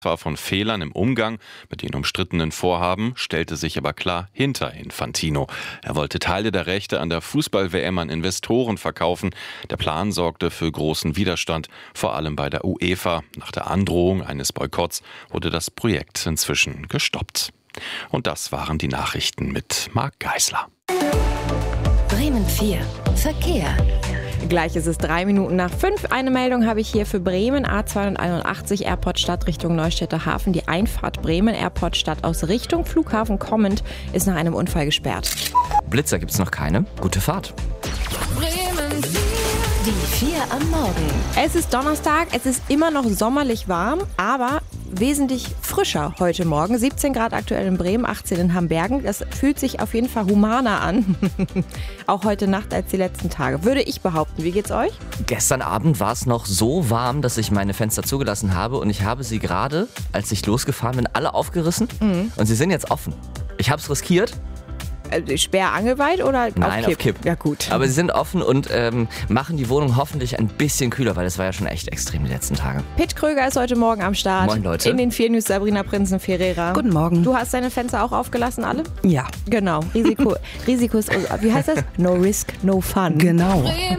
Zwar von Fehlern im Umgang mit den umstrittenen Vorhaben, stellte sich aber klar hinter Infantino. Er wollte Teile der Rechte an der Fußball-WM an Investoren verkaufen. Der Plan sorgte für großen Widerstand, vor allem bei der UEFA. Nach der Androhung eines Boykotts wurde das Projekt inzwischen gestoppt. Und das waren die Nachrichten mit Marc Geisler. Bremen 4 Verkehr. Gleich ist es 5:03. Eine Meldung habe ich hier für Bremen. A281 Airport Stadt Richtung Neustädter Hafen. Die Einfahrt Bremen Airport Stadt aus Richtung Flughafen kommend ist nach einem Unfall gesperrt. Blitzer gibt's noch keine. Gute Fahrt. Bremen 4. Die 4 am Morgen. Es ist Donnerstag, es ist immer noch sommerlich warm, aber wesentlich frischer heute Morgen. 17 Grad aktuell in Bremen, 18 in Hambergen. Das fühlt sich auf jeden Fall humaner an. Auch heute Nacht als die letzten Tage, würde ich behaupten. Wie geht's euch? Gestern Abend war es noch so warm, dass ich meine Fenster zugelassen habe und ich habe sie gerade, als ich losgefahren bin, alle aufgerissen und sie sind jetzt offen. Ich habe es riskiert. Sperrangelweit oder Nein, auf Kipp? Ja gut. Aber sie sind offen und machen die Wohnung hoffentlich ein bisschen kühler, weil es war ja schon echt extrem die letzten Tage. Pitt Kröger ist heute Morgen am Start. Moin, Leute. In den 4 News Sabrina Prinzen-Ferreira. Guten Morgen. Du hast deine Fenster auch aufgelassen, alle? Ja. Genau. Risiko ist, wie heißt das? No risk, no fun. Genau.